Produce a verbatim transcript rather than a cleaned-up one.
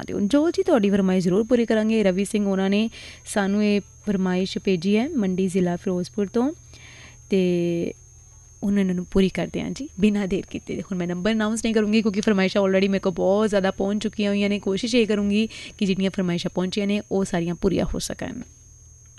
ਚਾਹੁੰਦੇ ਹੋ। ਜੋਲ ਜੀ ਤੁਹਾਡੀ ਫਰਮਾਇਸ਼ ਜ਼ਰੂਰ ਪੂਰੀ ਕਰਾਂਗੇ। ਰਵੀ ਸਿੰਘ ਉਹਨਾਂ ਨੇ ਸਾਨੂੰ ਇਹ ਫਰਮਾਇਸ਼ ਭੇਜੀ ਹੈ ਮੰਡੀ ਜ਼ਿਲ੍ਹਾ ਫਿਰੋਜ਼ਪੁਰ ਤੋਂ, ਅਤੇ ਹੁਣ ਇਹਨਾਂ ਨੂੰ ਪੂਰੀ ਕਰਦੇ ਹਾਂ ਜੀ ਬਿਨਾਂ ਦੇਰ ਕੀਤੇ। ਹੁਣ ਮੈਂ ਨੰਬਰ ਅਨਾਊਂਸ ਨਹੀਂ ਕਰੂੰਗੀ ਕਿਉਂਕਿ ਫਰਮਾਇਸ਼ਾਂ ਆਲਰੇਡੀ ਮੇਰੇ ਕੋਲ ਬਹੁਤ ਜ਼ਿਆਦਾ ਪਹੁੰਚ ਚੁੱਕੀਆਂ ਹੋਈਆਂ ਨੇ। ਕੋਸ਼ਿਸ਼ ਇਹ ਕਰੂੰਗੀ ਕਿ ਜਿਹੜੀਆਂ ਫਰਮਾਇਸ਼ਾਂ ਪਹੁੰਚੀਆਂ ਨੇ ਉਹ ਸਾਰੀਆਂ ਪੂਰੀਆਂ ਹੋ ਸਕਣ।